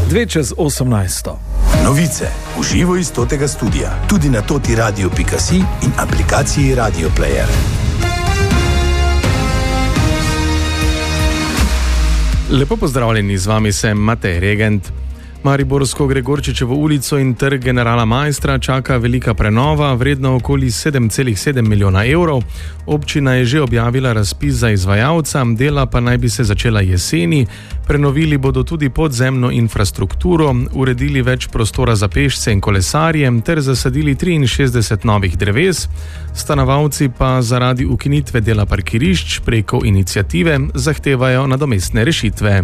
2:18. Novice v živo iz totega studia, tudi na totiradio.si in aplikaciji Radio Player. Lepo pozdravljeni, z vami sem Matej Regent. Mariborsko Gregorčičevo ulico in trg generala Maistra čaka velika prenova, vredna okoli 7,7 milijona evrov. Občina je že objavila razpis za izvajalca, dela pa naj bi se začela jeseni. Prenovili bodo tudi podzemno infrastrukturo, uredili več prostora za pešce in kolesarje ter zasadili 63 novih dreves. Stanovalci pa zaradi ukinitve dela parkirišč preko iniciative zahtevajo nadomestne rešitve.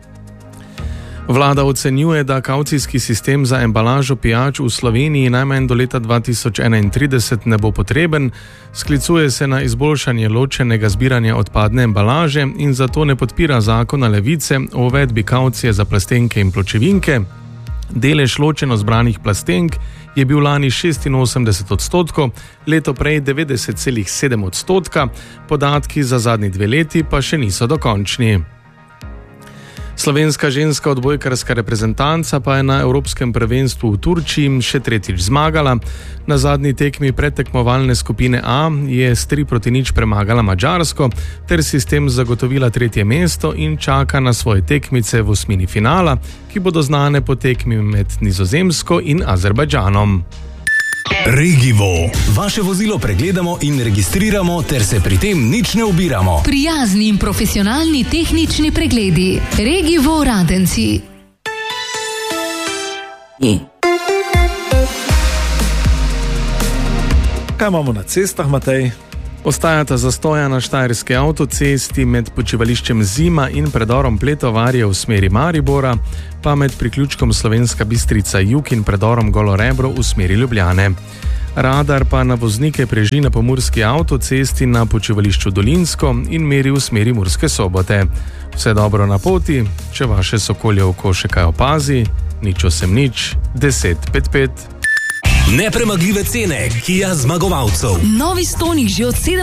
Vlada ocenjuje, da kavcijski sistem za embalažo pijač v Sloveniji najmanj do leta 2031 ne bo potreben, sklicuje se na izboljšanje ločenega zbiranja odpadne embalaže in zato ne podpira zakona Levice o uvedbi kavcije za plastenke in pločevinke. Delež ločeno zbranih plastenk je bil lani 86%, leto prej 90,7%, podatki za zadnji 2 leti pa še niso dokončni. Slovenska ženska odbojkarska reprezentanca pa je na Evropskem prvenstvu v Turčiji še 3. zmagala. Na zadnji tekmi predtekmovalne skupine A je s 3-0 premagala Madžarsko ter si s tem zagotovila 3. mesto in čaka na svoje tekmice v osmini finala, ki bodo znane po tekmi med Nizozemsko in Azerbajdžanom. Regivo. Vaše vozilo pregledamo in registriramo ter se pri tem nič ne ubiramo. Prijazni in profesionalni tehnični pregledi. Regivo Radenci. Kaj imamo na cestah, Matej? Ostajata zastoja na štajerski avtocesti med počivališčem Zima in predorom Pletovarje v smeri Maribora, pa med priključkom Slovenska Bistrica Jug in predorom Golo Rebro v smeri Ljubljane. Radar pa na voznike preži na pomurski avtocesti na počivališču Dolinsko in meri v smeri Murske Sobote. Vse dobro na poti, če vaše sokolje oko še kaj opazi, 080 10 55. Nepremagljive cene Kia zmagovalcev. Novi Stonic že od 7